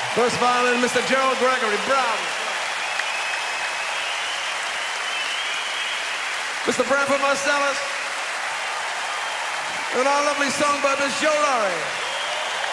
First violin, Mr. Gerald Gregory Brown. Mr. Branford Marsalis. And our lovely songbird, Miss Joe Laurie.